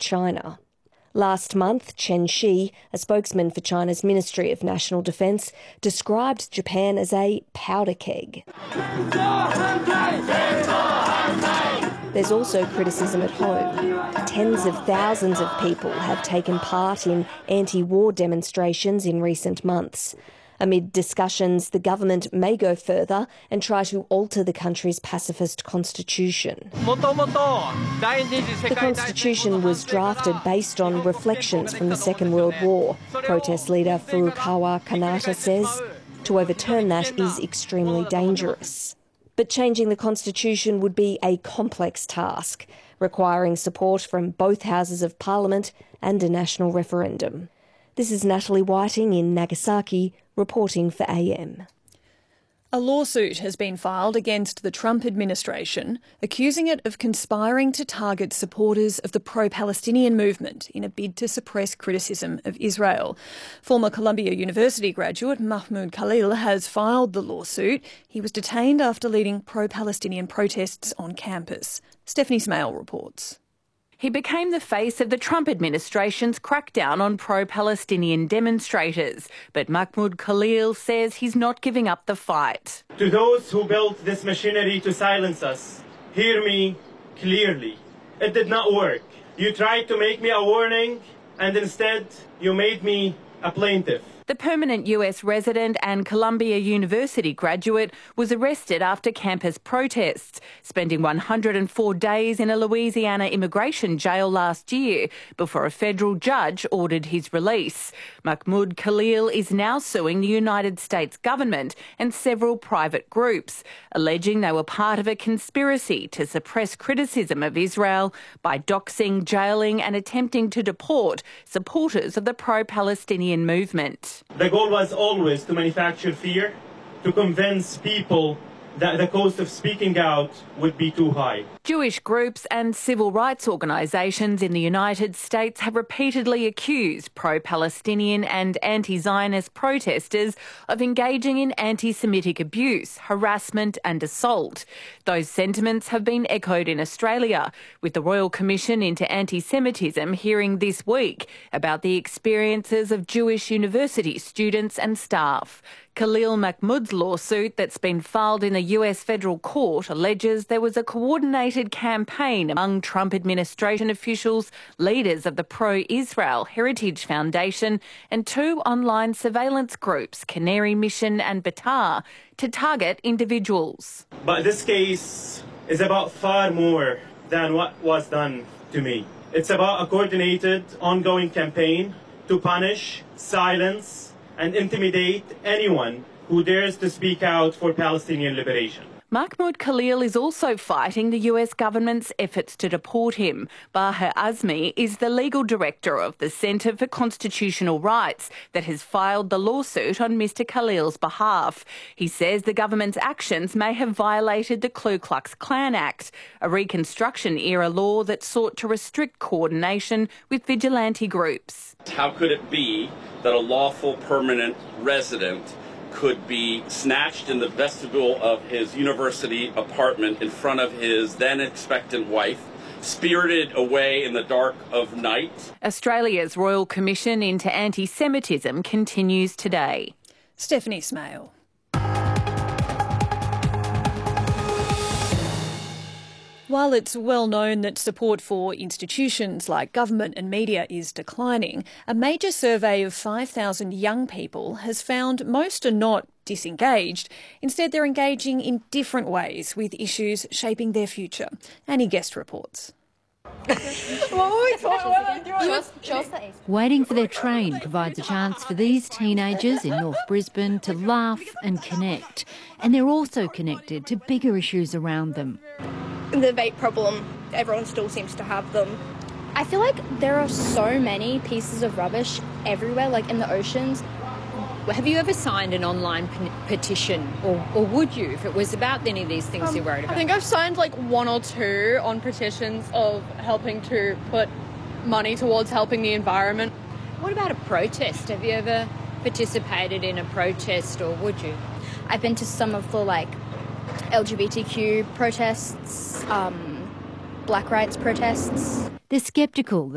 China. Last month, Chen Shi, a spokesman for China's Ministry of National Defence, described Japan as a powder keg. There's also criticism at home. Tens of thousands of people have taken part in anti-war demonstrations in recent months. Amid discussions, the government may go further and try to alter the country's pacifist constitution. The constitution was drafted based on reflections from the Second World War. Protest leader Furukawa Kanata says to overturn that is extremely dangerous. But changing the constitution would be a complex task, requiring support from both houses of parliament and a national referendum. This is Natalie Whiting in Nagasaki, reporting for AM. A lawsuit has been filed against the Trump administration, accusing it of conspiring to target supporters of the pro-Palestinian movement in a bid to suppress criticism of Israel. Former Columbia University graduate Mahmoud Khalil has filed the lawsuit. He was detained after leading pro-Palestinian protests on campus. Stephanie Smale reports. He became the face of the Trump administration's crackdown on pro-Palestinian demonstrators. But Mahmoud Khalil says he's not giving up the fight. To those who built this machinery to silence us, hear me clearly. It did not work. You tried to make me a warning, and instead you made me a plaintiff. The permanent US resident and Columbia University graduate was arrested after campus protests, spending 104 days in a Louisiana immigration jail last year before a federal judge ordered his release. Mahmoud Khalil is now suing the United States government and several private groups, alleging they were part of a conspiracy to suppress criticism of Israel by doxing, jailing and attempting to deport supporters of the pro-Palestinian movement. The goal was always to manufacture fear, to convince people that the cost of speaking out would be too high. Jewish groups and civil rights organisations in the United States have repeatedly accused pro-Palestinian and anti-Zionist protesters of engaging in anti-Semitic abuse, harassment and assault. Those sentiments have been echoed in Australia, with the Royal Commission into Anti-Semitism hearing this week about the experiences of Jewish university students and staff. Khalil Mahmoud's lawsuit that's been filed in a US federal court alleges there was a coordinated campaign among Trump administration officials, leaders of the pro-Israel Heritage Foundation and two online surveillance groups, Canary Mission and Batar, to target individuals. But this case is about far more than what was done to me. It's about a coordinated, ongoing campaign to punish, silence, and intimidate anyone who dares to speak out for Palestinian liberation. Mahmoud Khalil is also fighting the US government's efforts to deport him. Baha Azmi is the legal director of the Centre for Constitutional Rights that has filed the lawsuit on Mr Khalil's behalf. He says the government's actions may have violated the Ku Klux Klan Act, a Reconstruction-era law that sought to restrict coordination with vigilante groups. How could it be that a lawful permanent resident could be snatched in the vestibule of his university apartment in front of his then expectant wife, spirited away in the dark of night? Australia's Royal Commission into Anti-Semitism continues today. Stephanie Smale. While it's well known that support for institutions like government and media is declining, a major survey of 5,000 young people has found most are not disengaged. Instead, they're engaging in different ways with issues shaping their future. Annie Guest reports. Waiting for their train provides a chance for these teenagers in North Brisbane to laugh and connect. And they're also connected to bigger issues around them. The vape problem, everyone still seems to have them. I feel like there are so many pieces of rubbish everywhere, like in the oceans. Have you ever signed an online petition, or would you, if it was about any of these things you're worried about? I think I've signed like one or two on petitions of helping to put money towards helping the environment. What about a protest? Have you ever participated in a protest, or would you? I've been to some of the LGBTQ protests, black rights protests. They're sceptical